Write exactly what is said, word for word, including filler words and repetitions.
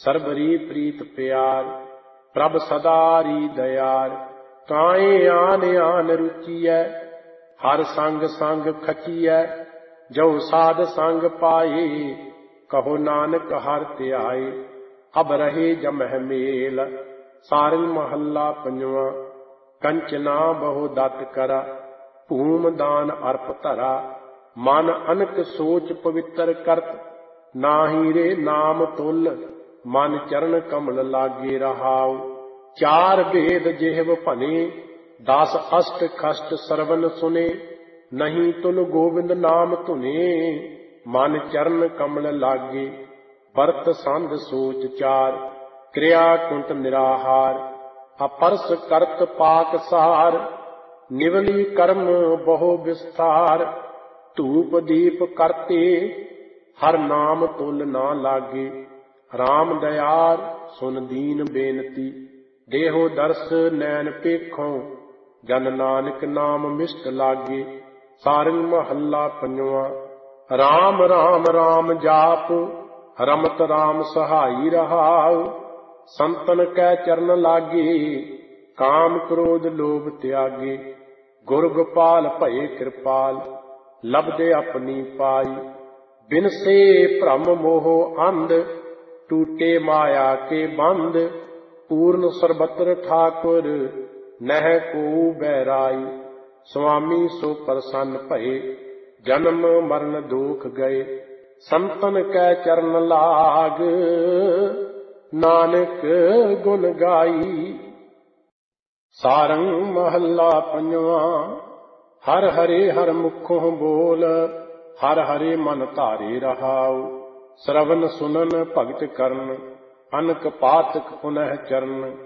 ਸਰਬਰੀ ਪ੍ਰੀਤ ਪਿਆਰ। ਪ੍ਰਭ ਸਦਾਰੀ ਦਇਆਰ, ਕਾਏ ਆਨ ਆਨ ਰੁਚੀਐ। ਹਰ ਸੰਗ ਸੰਗ ਖਚੀਐ, ਜੋ ਸਾਧ ਸੰਗ ਪਾਏ। ਕਹੋ ਨਾਨਕ ਹਰਿ ਧਿਆਏ, ਅਬ ਰਹੇ ਜਮਹਿ ਮੇਲ। ਸਾਰੰਗ ਮਹੱਲਾ ਪੰਜਵਾਂ। ਕੰਚਨਾ ਬਹੁ ਦਤ ਕਰਾ, ਭੂਮ ਦਾਨ ਅਰਪ ਧਰਾ। ਮਨ ਅਨਕ ਸੋਚ ਪਵਿੱਤਰ ਕਰਤ, ਨਾਹੀ ਰੇ ਨਾਮ ਤੁਲ। ਮਨ ਚਰਨ ਕਮਲ ਲਾਗੇ ਰਹਾਉ, ਚਾਰ ਭੇਦ ਜਿਹਵ ਭਨੇ। ਦਸ ਅਸ਼ਟ ਕਸ਼ਟ ਸਰਵਨ ਸੁਨੇ, ਨਹੀਂ ਤੁਲ ਗੋਬਿੰਦ ਨਾਮ ਧੁਨੇ। ਮਨ ਚਰਨ ਕਮਲ ਲਾਗੇ, ਵਰਤ ਸੰਧ ਸੋਚ ਚਾਰ। ਕਿਰਿਆ ਕੁੰਟ ਨਿਰਾਹਾਰ, ਅਪਰਸ ਕਰਤ ਪਾਕ ਸਾਰ। ਨਿਵਲੀ ਕਰਮ ਬਹੁ ਵਿਸਥਾਰ, ਧੂਪ ਦੀਪ ਕਰਤੇ। ਹਰ ਨਾਮ ਤੁਲ ਨਾ ਲਾਗੇ, ਰਾਮ ਦਇਆਰ ਸੁਨ ਦੀਨ ਬੇਨਤੀ। ਦੇਹੋ ਦਰਸ ਨੈਣ ਪੇਖੋਂ, ਜਨ ਨਾਨਕ ਨਾਮ ਮਿਸ਼ਟ ਲਾਗੇ। ਸਾਰੰਗ ਮਹੱਲਾ ਪੰਜਵਾਂ। ਰਾਮ ਰਾਮ ਰਾਮ ਜਾਪ, ਰਮਤ ਰਾਮ ਸਹਾਈ ਰਹਾਉ। ਸੰਤਨ ਕੈ ਚਰਨ ਲਾਗੇ, ਕਾਮ ਕ੍ਰੋਧ ਲੋਭ ਤਿਆਗੇ। ਗੁਰ ਗੋਪਾਲ ਭਏ ਕਿਰਪਾਲ, ਲਬਦੇ ਆਪਣੀ ਪਾਈ। ਬਿਨਸੇ ਭ੍ਰਮ ਮੋਹ ਅੰਧ, ਟੂਟੇ ਮਾਇਆ ਕੇ ਬੰਧ। ਪੂਰਨ ਸਰਬਤਰ ਠਾਕੁਰ, ਨਹਿ ਕੋ ਬੈਰਾਈ। ਸੁਆਮੀ ਸੋ ਪ੍ਰਸੰਨ ਭਏ, ਜਨਮ ਮਰਨ ਦੁਖ ਗਏ। ਸੰਤਨ ਕੈ ਚਰਨ ਲਾਗ, ਨਾਨਕ ਗੁਣ ਗਾਈ। ਸਾਰੰਗ ਮਹੱਲਾ ਪੰਜਵਾਂ। ਹਰ ਹਰੇ ਹਰ ਮੁਖੋਂ ਬੋਲ, ਹਰ ਹਰੇ ਮਨ ਧਾਰੇ ਰਹਾਉ। ਸਰਵਨ ਸੁਨਨ ਭਗਤ ਕਰਨ, ਅਨਕ ਪਾਤਕ ਪੁਨਹ ਚਰਨ।